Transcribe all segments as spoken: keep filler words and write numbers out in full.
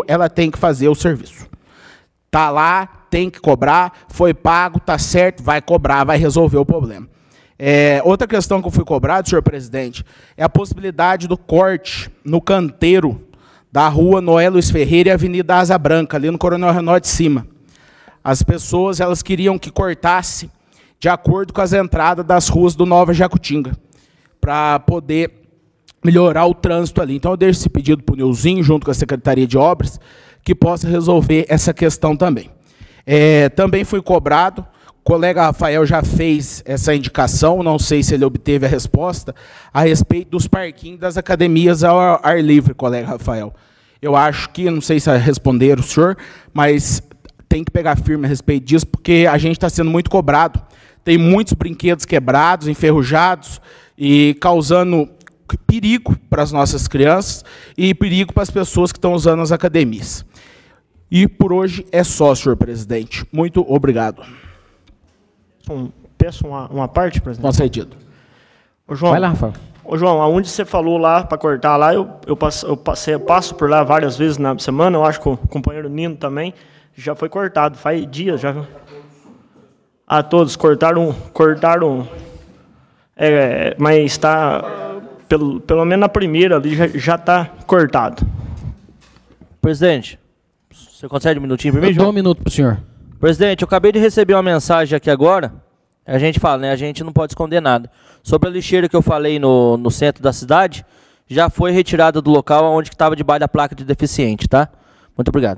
ela tem que fazer o serviço. Tá lá, tem que cobrar, foi pago, tá certo, vai cobrar, vai resolver o problema. É, outra questão que eu fui cobrado, senhor presidente, é a possibilidade do corte no canteiro da rua Noé Luiz Ferreira e Avenida Asa Branca, ali no Coronel Renault de cima. As pessoas elas queriam que cortasse de acordo com as entradas das ruas do Nova Jacutinga, para poder melhorar o trânsito ali. Então, eu deixo esse pedido para o Nilzinho, junto com a Secretaria de Obras, que possa resolver essa questão também. É, também fui cobrado, o colega Rafael já fez essa indicação, não sei se ele obteve a resposta, a respeito dos parquinhos das academias ao ar livre, colega Rafael. Eu acho que, não sei se responderam o senhor, mas tem que pegar firme a respeito disso, porque a gente está sendo muito cobrado. Tem muitos brinquedos quebrados, enferrujados, e causando perigo para as nossas crianças e perigo para as pessoas que estão usando as academias. E por hoje é só, senhor presidente. Muito obrigado. Um, peço uma, uma parte, presidente. Concedido. Ô, João, vai lá, Rafael. Ô, João, aonde você falou lá para cortar lá, eu, eu, passo, eu, passei, eu passo por lá várias vezes na semana, eu acho que o companheiro Nino também já foi cortado, faz dias já. A todos, cortaram, cortaram, é, mas está, pelo, pelo menos na primeira ali, já está cortado. Presidente, você concede um minutinho para mim, Eu João? dou um minuto para o senhor. Presidente, eu acabei de receber uma mensagem aqui agora, a gente fala, né, a gente não pode esconder nada. Sobre a lixeira que eu falei no, no centro da cidade, já foi retirada do local onde estava debaixo da placa de deficiente, tá? Muito obrigado.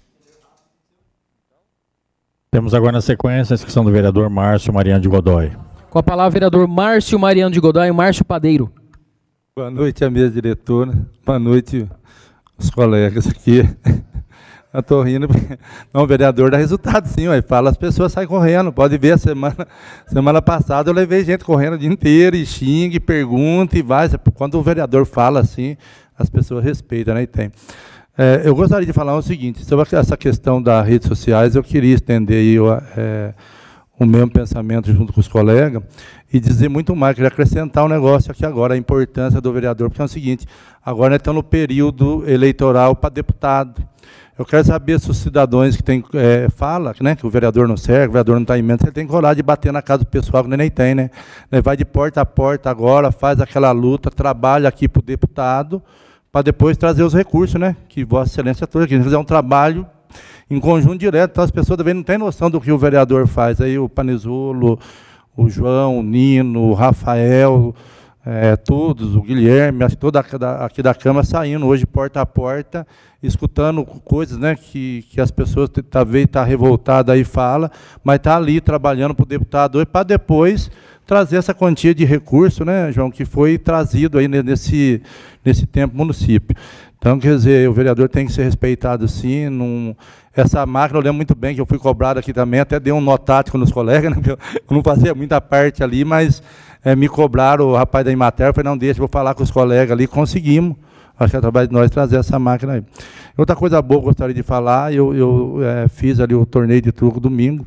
Temos agora na sequência a inscrição do vereador Márcio Mariano de Godoy. Com a palavra, vereador Márcio Mariano de Godoy, Márcio Padeiro. Boa noite, a mesa diretora. Boa noite, os colegas aqui. Eu estou rindo. Não, o vereador dá resultado, sim. Ué. Fala, as pessoas saem correndo. Pode ver, a semana, semana passada eu levei gente correndo o dia inteiro, e xinga, e pergunta, e vai. Quando o vereador fala assim, as pessoas respeitam, né? E tem. É, eu gostaria de falar o seguinte, sobre essa questão das redes sociais, eu queria estender aí o, é, o mesmo pensamento junto com os colegas e dizer muito mais, queria acrescentar um negócio aqui agora, a importância do vereador, porque é o seguinte, agora nós estamos no período eleitoral para deputado. Eu quero saber se os cidadãos que tem, é, fala, né, que o vereador não serve, o vereador não está imenso, ele tem coragem de bater na casa do pessoal, que nem tem, né? Ele vai de porta a porta agora, faz aquela luta, trabalha aqui para o deputado, para depois trazer os recursos, né? Que Vossa Excelência toda aqui. Fazer um trabalho em conjunto direto, então as pessoas também não têm noção do que o vereador faz. Aí o Panizulo, o João, o Nino, o Rafael, é, todos, o Guilherme, toda aqui da Câmara saindo hoje porta a porta, escutando coisas, né, que, que as pessoas talvez estão revoltadas aí fala, mas está ali trabalhando para o deputado hoje, para depois trazer essa quantia de recurso, né, João, que foi trazido aí nesse, nesse tempo município. Então, quer dizer, o vereador tem que ser respeitado sim. Num, essa máquina, eu lembro muito bem que eu fui cobrado aqui também, até dei um nó tático nos colegas, né, porque eu não fazia muita parte ali, mas é, me cobraram, o rapaz da Imater, eu falei, não deixa, vou falar com os colegas ali, conseguimos. Acho que é trabalho de nós trazer essa máquina aí. Outra coisa boa que eu gostaria de falar, eu, eu é, fiz ali o torneio de truco domingo,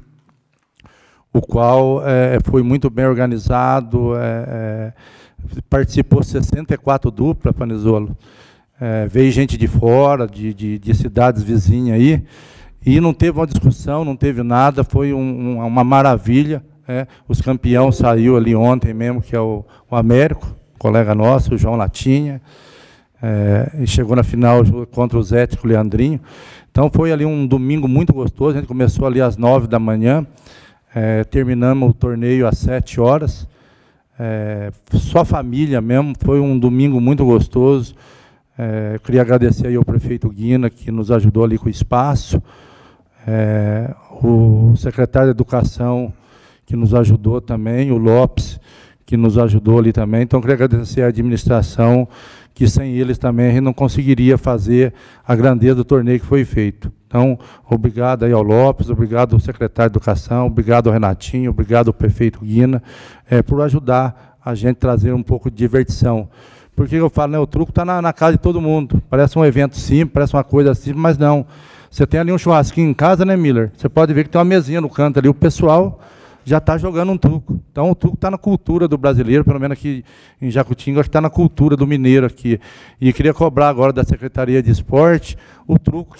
o qual é, foi muito bem organizado, é, é, participou sessenta e quatro duplas, Panizolo, é, veio gente de fora, de, de, de cidades vizinhas aí, e não teve uma discussão, não teve nada, foi um, um, uma maravilha. É, os campeões saiu ali ontem mesmo, que é o, o Américo, colega nosso, o João Latinha, é, e chegou na final contra o Zé com o Leandrinho. Então foi ali um domingo muito gostoso, a gente começou ali às nove da manhã, É, terminamos o torneio às sete horas, é, só família mesmo, foi um domingo muito gostoso. É, eu queria agradecer aí ao prefeito Guina, que nos ajudou ali com o espaço, é, o secretário de Educação, que nos ajudou também, o Lopes, que nos ajudou ali também. Então, eu queria agradecer à administração, que sem eles também a gente não conseguiria fazer a grandeza do torneio que foi feito. Então, obrigado aí ao Lopes, obrigado ao secretário de Educação, obrigado ao Renatinho, obrigado ao prefeito Guina, é, por ajudar a gente a trazer um pouco de diversão. Porque eu falo, né, o truco está na, na casa de todo mundo. Parece um evento simples, parece uma coisa simples, mas não. Você tem ali um churrasquinho em casa, né, Miller? Você pode ver que tem uma mesinha no canto ali, o pessoal já está jogando um truco. Então, o truco está na cultura do brasileiro, pelo menos aqui em Jacutinga, acho que está na cultura do mineiro aqui. E eu queria cobrar agora da Secretaria de Esporte o truco